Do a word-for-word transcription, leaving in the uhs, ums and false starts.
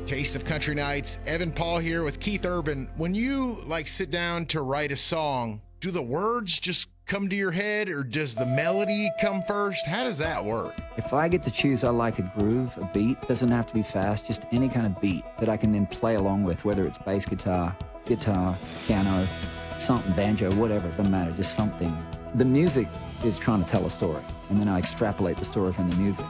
Taste of Country Nights. Evan Paul here with Keith Urban. When you like sit down to write a song, do the words just come to your head or does the melody come first? How does that work? If I get to choose, I like a groove, a beat. Doesn't have to be fast, just any kind of beat that I can then play along with, whether it's bass guitar, guitar, piano, something, banjo, whatever, it doesn't matter, just something. The music is trying to tell a story, and then I extrapolate the story from the music.